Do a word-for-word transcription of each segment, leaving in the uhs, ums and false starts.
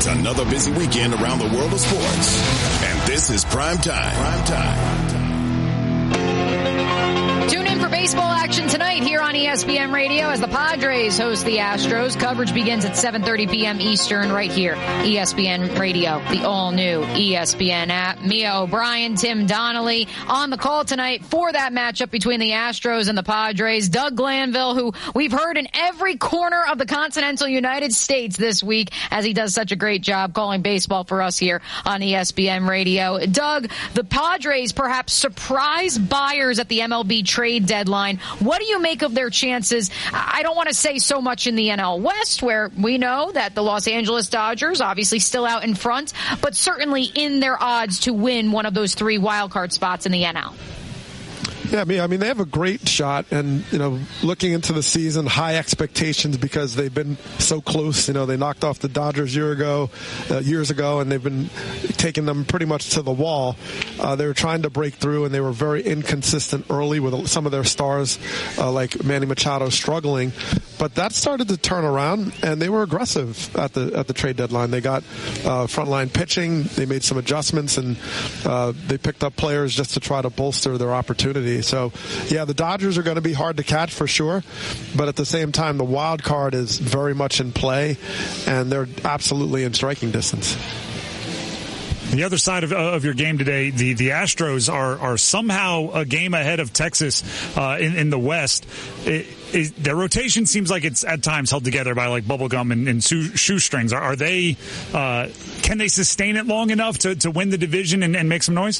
It's another busy weekend around the world of sports. And this is Prime Time. Prime Time. Tune in for baseball action tonight here on E S P N Radio as the Padres host the Astros. Coverage begins at seven thirty p.m. Eastern right here. E S P N Radio, the all-new E S P N app. Mia O'Brien, Tim Donnelly on the call tonight for that matchup between the Astros and the Padres. Doug Glanville, who we've heard in every corner of the continental United States this week as he does such a great job calling baseball for us here on E S P N Radio. Doug, the Padres perhaps surprise buyers at the M L B trade deadline. What do you make of their chances? I don't want to say so much in the N L West, where we know that the Los Angeles Dodgers obviously still out in front, but certainly in their odds to win one of those three wildcard spots in the N L. Yeah, I mean, I mean, they have a great shot, and, you know, looking into the season, high expectations because they've been so close. You know, they knocked off the Dodgers year ago, uh, years ago, and they've been taking them pretty much to the wall. Uh, they were trying to break through, and they were very inconsistent early with some of their stars, uh, like Manny Machado, struggling. But that started to turn around, and they were aggressive at the at the trade deadline. They got uh, frontline pitching. They made some adjustments, and uh, they picked up players just to try to bolster their opportunity. So, yeah, the Dodgers are going to be hard to catch for sure, but at the same time, the wild card is very much in play, and they're absolutely in striking distance. The other side of, of your game today, the, the Astros are, are somehow a game ahead of Texas uh, in, in the West. It, it, their rotation seems like it's at times held together by like bubblegum and, and shoe, shoestrings. Are, are they? Uh, can they sustain it long enough to, to win the division and, and make some noise?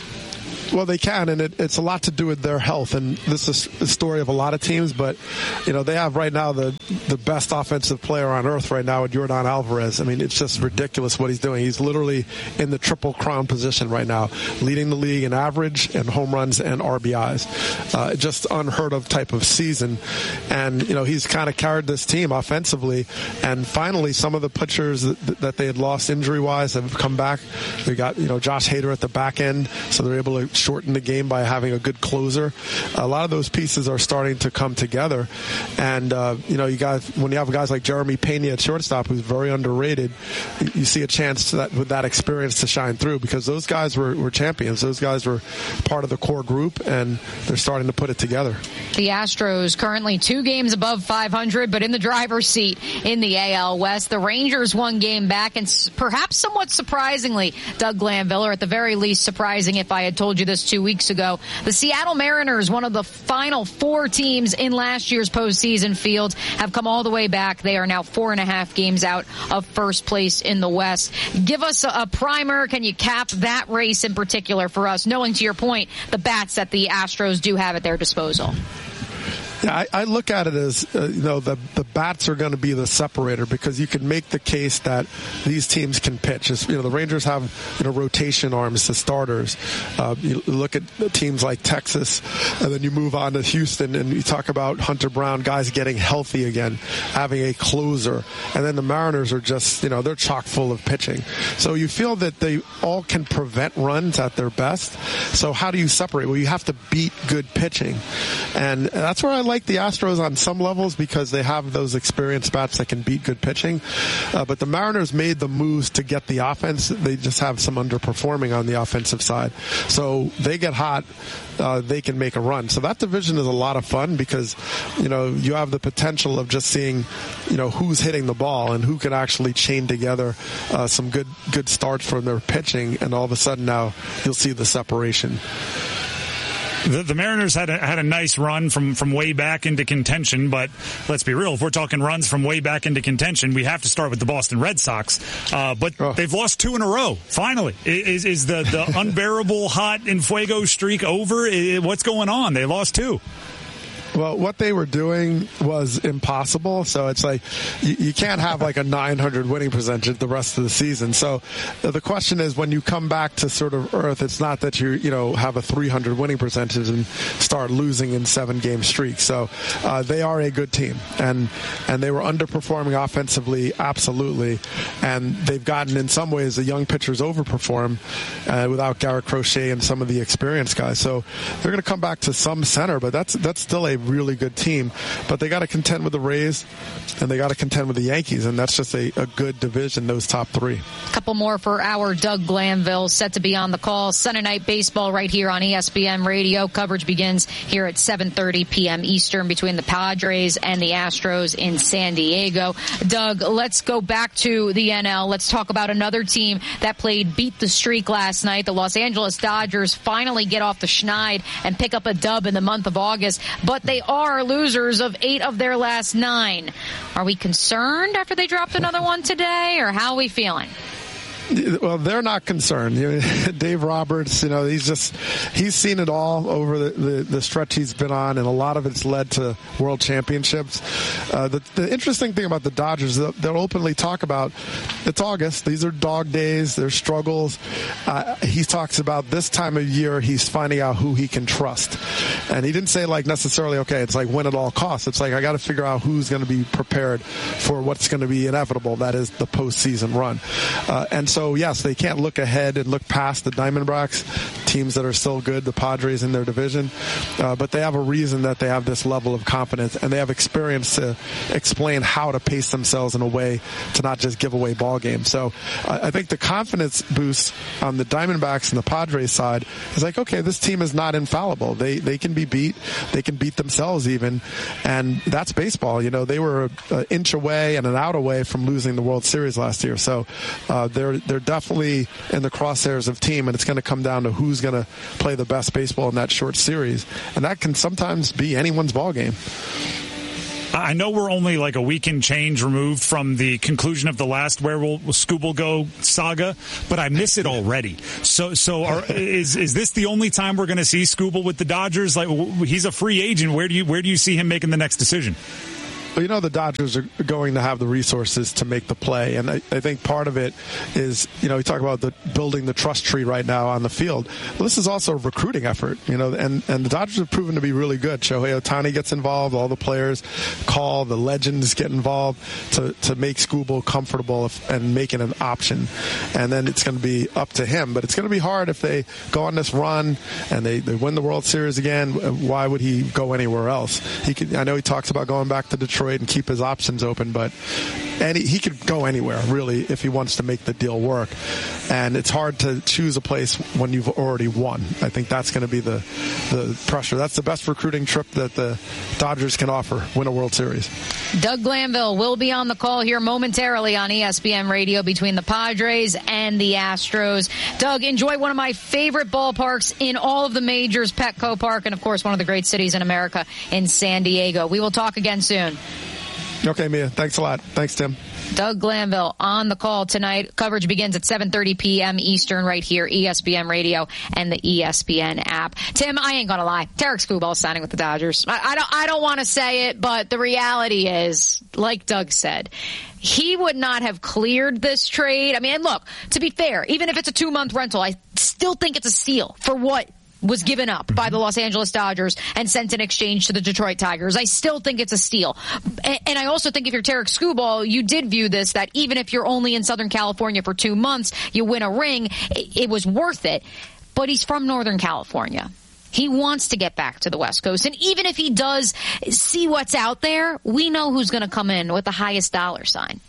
Well, they can, and it, it's a lot to do with their health. And this is the story of a lot of teams, but, you know, they have right now the the best offensive player on earth right now with Yordan Alvarez. I mean, it's just ridiculous what he's doing. He's literally in the triple crown position right now, leading the league in average and home runs and R B Is. Uh, just unheard of type of season. And, you know, he's kind of carried this team offensively. And finally, some of the pitchers that, that they had lost injury-wise have come back. They got, you know, Josh Hader at the back end, so they're able to shorten the game by having a good closer. A lot of those pieces are starting to come together. And, uh, you know, you guys, when you have guys like Jeremy Pena at shortstop, who's very underrated, you see a chance that, with that experience to shine through, because those guys were, were champions. Those guys were part of the core group, and they're starting to put it together. The Astros currently two games above five hundred, but in the driver's seat in the A L West. The Rangers one game back, and perhaps somewhat surprisingly, Doug Glanville, or at the very least surprising if I had told you this two weeks ago, the Seattle Mariners, one of the final four teams in last year's postseason field, have come all the way back. They are now four and a half games out of first place in the West. Give us a, a primer. Can you cap that race in particular for us, knowing, to your point, the bats that the Astros do have at their disposal? Yeah, I, I look at it as, uh, you know, the, the bats are going to be the separator, because you can make the case that these teams can pitch. It's, you know, the Rangers have, you know, rotation arms to starters. Uh, you look at teams like Texas, and then you move on to Houston, and you talk about Hunter Brown, guys getting healthy again, having a closer. And then the Mariners are just, you know, they're chock full of pitching. So you feel that they all can prevent runs at their best. So how do you separate? Well, you have to beat good pitching. And that's where I like the Astros on some levels, because they have those experienced bats that can beat good pitching. Uh, but the Mariners made the moves to get the offense. They just have some underperforming on the offensive side. So they get hot, uh, they can make a run. So that division is a lot of fun, because, you know, you have the potential of just seeing, you know, who's hitting the ball and who can actually chain together uh, some good good starts from their pitching, and all of a sudden now you'll see the separation. The, the Mariners had a, had a nice run from, from way back into contention, but let's be real. If we're talking runs from way back into contention, we have to start with the Boston Red Sox. Uh, but oh. they've lost two in a row. Finally, is is the, the unbearable hot and fuego streak over? What's going on? They lost two. Well, what they were doing was impossible. So it's like you, you can't have like a nine hundred winning percentage the rest of the season. So the question is, when you come back to sort of earth, it's not that you you know have a three hundred winning percentage and start losing in seven game streaks. So uh, they are a good team, and and they were underperforming offensively, absolutely. And they've gotten, in some ways, the young pitchers overperform uh, without Garrett Crochet and some of the experienced guys. So they're going to come back to some center, but that's that's still a really good team. But they got to contend with the Rays, and they got to contend with the Yankees, and that's just a, a good division, those top three. A couple more for our Doug Glanville, set to be on the call. Sunday Night Baseball right here on E S P N Radio. Coverage begins here at seven thirty p.m. Eastern between the Padres and the Astros in San Diego. Doug, let's go back to the N L. Let's talk about another team that played beat the streak last night. The Los Angeles Dodgers finally get off the schneid and pick up a dub in the month of August, but they are losers of eight of their last nine. Are we concerned after they dropped another one today, or how are we feeling? Well, they're not concerned. You know, Dave Roberts, you know, he's just, he's seen it all over the, the, the stretch he's been on, and a lot of it's led to world championships. Uh, the, the interesting thing about the Dodgers, they'll, they'll openly talk about, it's August, these are dog days, there's struggles. Uh, he talks about this time of year, he's finding out who he can trust. And he didn't say like necessarily, okay, it's like win at all costs. It's like, I got to figure out who's going to be prepared for what's going to be inevitable. That is the postseason run. Uh, and so So, yes, they can't look ahead and look past the Diamondbacks, teams that are still good, the Padres in their division. Uh, but they have a reason that they have this level of confidence, and they have experience to explain how to pace themselves in a way to not just give away ball games. So uh, I think the confidence boost on the Diamondbacks and the Padres side is like, okay, this team is not infallible. They they can be beat. They can beat themselves even. And that's baseball. You know, they were an inch away and an out away from losing the World Series last year. So uh, they're They're definitely in the crosshairs of team, and it's going to come down to who's going to play the best baseball in that short series. And that can sometimes be anyone's ball game. I know we're only like a week and change removed from the conclusion of the last Where Will Skubal Go saga, but I miss it already. So, so are, is is this the only time we're going to see Skubal with the Dodgers? Like, he's a free agent. Where do you where do you see him making the next decision? Well, you know, the Dodgers are going to have the resources to make the play. And I, I think part of it is, you know, we talk about the building the trust tree right now on the field. Well, this is also a recruiting effort, you know, and, and the Dodgers have proven to be really good. Shohei Ohtani gets involved. All the players call, the legends get involved to, to make Skubal comfortable if, and make it an option. And then it's going to be up to him. But it's going to be hard if they go on this run and they, they win the World Series again. Why would he go anywhere else? He could, I know he talks about going back to Detroit and keep his options open, but any, he could go anywhere really if he wants to make the deal work. And it's hard to choose a place when you've already won. I think that's going to be the the pressure. That's the best recruiting trip that the Dodgers can offer, win a World Series. Doug Glanville will be on the call here momentarily on E S P N Radio between the Padres and the Astros. Doug, enjoy one of my favorite ballparks in all of the majors, Petco Park, and of course one of the great cities in America in San Diego. We will talk again soon. Okay, Mia. Thanks a lot. Thanks, Tim. Doug Glanville on the call tonight. Coverage begins at seven thirty p.m. Eastern right here, E S P N Radio and the E S P N app. Tim, I ain't going to lie. Tarik Skubal is signing with the Dodgers. I, I don't, I don't want to say it, but the reality is, like Doug said, he would not have cleared this trade. I mean, and look, to be fair, even if it's a two-month rental, I still think it's a steal for what was given up by the Los Angeles Dodgers and sent in exchange to the Detroit Tigers. I still think it's a steal. And, and I also think if you're Tarik Skubal, you did view this that even if you're only in Southern California for two months, you win a ring, it, it was worth it. But he's from Northern California. He wants to get back to the West Coast. And even if he does see what's out there, we know who's going to come in with the highest dollar sign.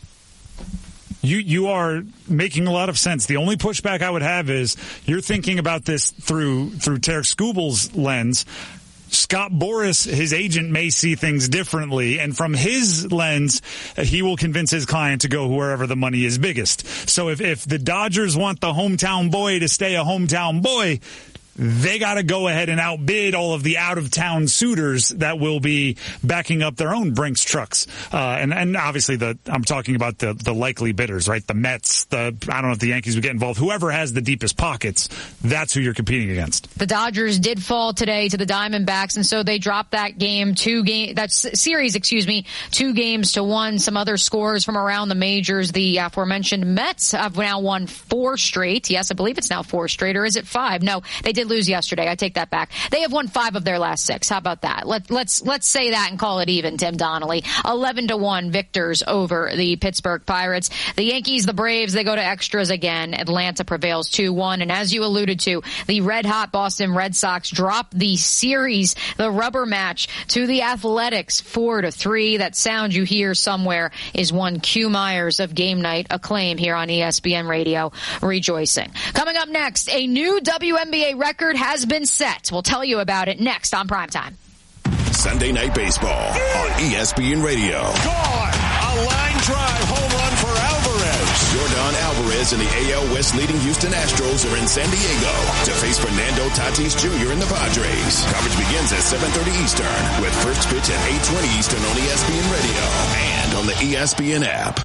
You you are making a lot of sense. The only pushback I would have is you're thinking about this through through Tarik Skubal's lens. Scott Boras, his agent, may see things differently, and from his lens, he will convince his client to go wherever the money is biggest. So if, if the Dodgers want the hometown boy to stay a hometown boy, they got to go ahead and outbid all of the out-of-town suitors that will be backing up their own Brinks trucks. Uh, and, and obviously, the I'm talking about the, the likely bidders, right? The Mets, the I don't know if the Yankees would get involved. Whoever has the deepest pockets, that's who you're competing against. The Dodgers did fall today to the Diamondbacks, and so they dropped that game, two game, that series, excuse me, two games to one. Some other scores from around the majors. The aforementioned Mets have now won four straight. Yes, I believe it's now four straight, or is it five? No, they did lose yesterday. I take that back. They have won five of their last six. How about that? Let, let's let's say that and call it even, Tim Donnelly. eleven to one victors over the Pittsburgh Pirates. The Yankees, the Braves, they go to extras again. Atlanta prevails two one. And as you alluded to, the red-hot Boston Red Sox drop the series, the rubber match, to the Athletics four to three. That sound you hear somewhere is one Q Myers of Game Night Acclaim here on E S P N Radio, rejoicing. Coming up next, a new W N B A record has been set. We'll tell you about it next on Primetime. Sunday Night Baseball on E S P N Radio. Gone! A line drive home run for Alvarez. Yordan Alvarez and the A L West leading Houston Astros are in San Diego to face Fernando Tatis Junior and the Padres. Coverage begins at seven thirty Eastern with first pitch at eight twenty Eastern on E S P N Radio and on the E S P N app.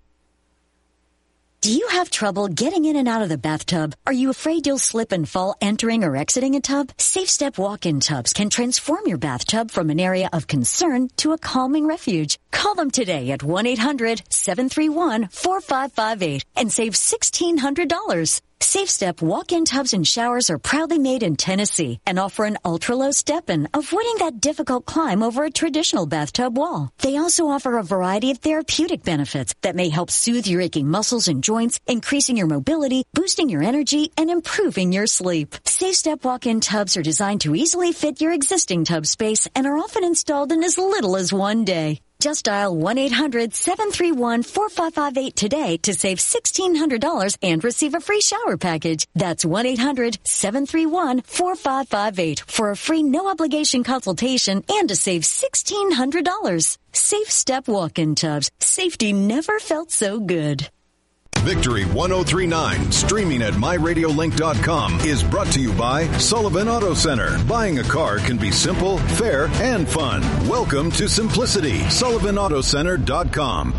Do you have trouble getting in and out of the bathtub? Are you afraid you'll slip and fall entering or exiting a tub? Safe Step walk-in tubs can transform your bathtub from an area of concern to a calming refuge. Call them today at one eight hundred seven three one four five five eight and save sixteen hundred dollars. Safe Step walk-in tubs and showers are proudly made in Tennessee and offer an ultra-low step-in, avoiding that difficult climb over a traditional bathtub wall. They also offer a variety of therapeutic benefits that may help soothe your aching muscles and joints, increasing your mobility, boosting your energy, and improving your sleep. Safe Step walk-in tubs are designed to easily fit your existing tub space and are often installed in as little as one day. Just dial one eight hundred seven three one four five five eight today to save sixteen hundred dollars and receive a free shower package. That's one eight hundred seven three one four five five eight for a free no-obligation consultation and to save sixteen hundred dollars. Safe Step walk-in tubs. Safety never felt so good. Victory one oh three point nine, streaming at my radio link dot com, is brought to you by Sullivan Auto Center. Buying a car can be simple, fair, and fun. Welcome to simplicity. sullivan auto center dot com.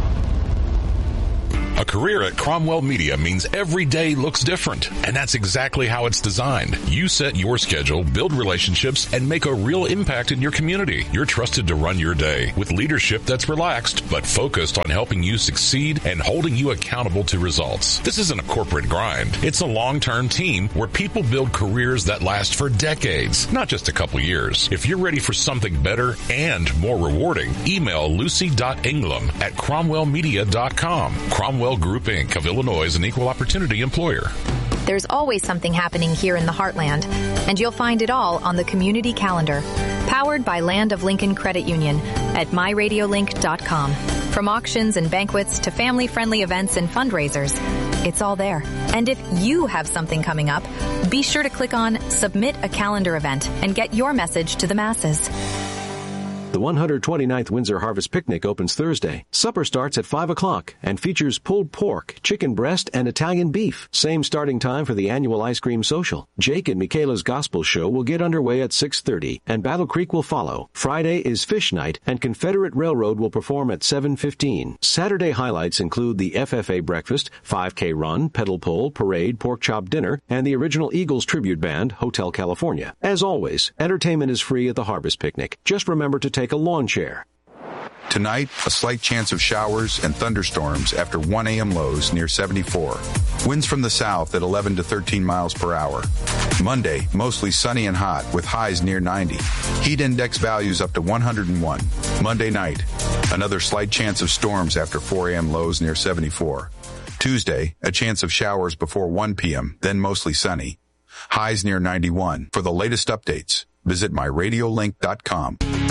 A career at Cromwell Media means every day looks different, and that's exactly how it's designed. You set your schedule, build relationships, and make a real impact in your community. You're trusted to run your day with leadership that's relaxed but focused on helping you succeed and holding you accountable to results. This isn't a corporate grind. It's a long-term team where people build careers that last for decades, not just a couple years. If you're ready for something better and more rewarding, email lucy dot ingram at cromwell media dot com. Cromwell Group, Incorporated of Illinois is an equal opportunity employer. There's always something happening here in the Heartland, and you'll find it all on the community calendar. Powered by Land of Lincoln Credit Union at my radio link dot com. From auctions and banquets to family-friendly events and fundraisers, it's all there. And if you have something coming up, be sure to click on Submit a Calendar Event and get your message to the masses. The one hundred twenty-ninth Windsor Harvest Picnic opens Thursday. Supper starts at five o'clock and features pulled pork, chicken breast, and Italian beef. Same starting time for the annual ice cream social. Jake and Michaela's Gospel Show will get underway at six thirty, and Battle Creek will follow. Friday is Fish Night, and Confederate Railroad will perform at seven fifteen. Saturday highlights include the F F A breakfast, five K run, pedal pull, parade, pork chop dinner, and the original Eagles tribute band, Hotel California. As always, entertainment is free at the Harvest Picnic. Just remember to take a lawn chair. Tonight, a slight chance of showers and thunderstorms after one a.m. lows near seventy-four. Winds from the south at eleven to thirteen miles per hour. Monday, mostly sunny and hot with highs near ninety. Heat index values up to one hundred one. Monday night, another slight chance of storms after four a.m. lows near seventy-four. Tuesday, a chance of showers before one p.m., then mostly sunny. Highs near ninety-one. For the latest updates, visit my radio link dot com.